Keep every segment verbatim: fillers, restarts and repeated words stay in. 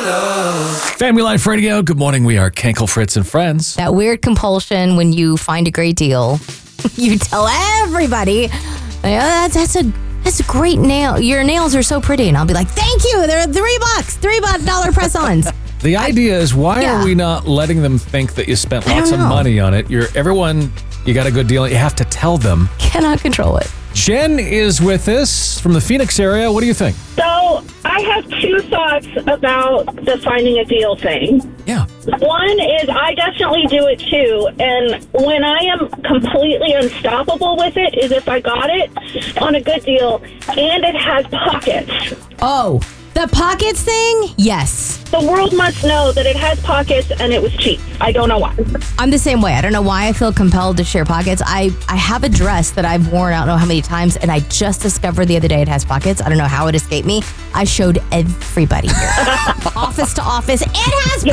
Family Life Radio. Good morning. We are Kenkel, Fritz, and friends. That weird compulsion when you find a great deal, you tell everybody, oh, that's, that's a that's a great nail. Your nails are so pretty. And I'll be like, thank you. They're three bucks, three bucks, dollar press-ons. The idea is, why yeah. are we not letting them think that you spent I lots of don't know. money on it? You're everyone, you got a good deal. You have to tell them. Cannot control it. Jen is with us from the Phoenix area. What do you think? So I have two thoughts about the finding a deal thing. Yeah. One is I definitely do it too, and when I am completely unstoppable with it is if I got it on a good deal and it has pockets. Oh, the pockets thing? Yes. The world must know that it has pockets and it was cheap. I don't know why. I'm the same way. I don't know why I feel compelled to share pockets. I, I have a dress that I've worn I don't know how many times, and I just discovered the other day it has pockets. I don't know how it escaped me. I showed everybody here. Office to office. It has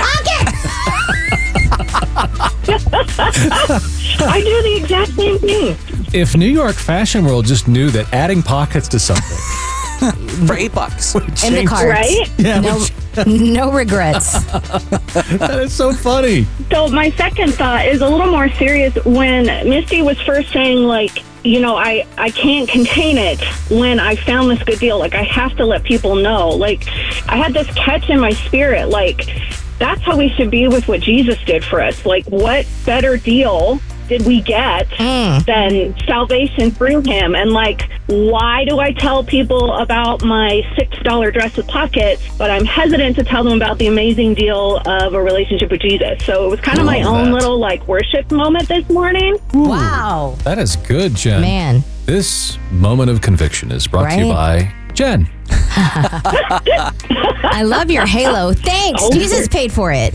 pockets! I do the exact same thing. If New York fashion world just knew that adding pockets to something for eight bucks In the change- cart. Right? Yeah, No, no regrets. that is so funny. So my second thought is a little more serious. When Misty was first saying, like, you know, I, I can't contain it when I found this good deal. Like, I have to let people know. Like, I had this catch in my spirit. Like, that's how we should be with what Jesus did for us. Like, what better deal did we get Mm. than salvation through him? And, like, why do I tell people about my six dollar dress with pockets, but I'm hesitant to tell them about the amazing deal of a relationship with Jesus? So it was kind of my Love own that. little, like, worship moment this morning. Wow. That is good, Jen. Man. This moment of conviction is brought to you by Jen. I love your halo. Thanks. Oh. Jesus paid for it.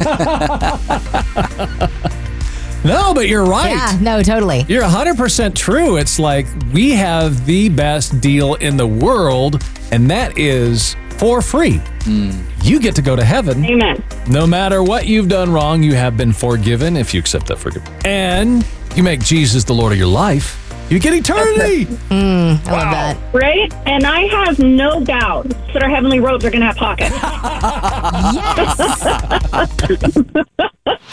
No, but you're right. Yeah, no, totally. You're one hundred percent true. It's like we have the best deal in the world, and that is for free. You get to go to heaven. Amen. No matter what you've done wrong, you have been forgiven if you accept that forgiveness. And you make Jesus the Lord of your life, you get eternity. I love that. Right? And I have no doubt that our heavenly robes are going to have pockets. Yes.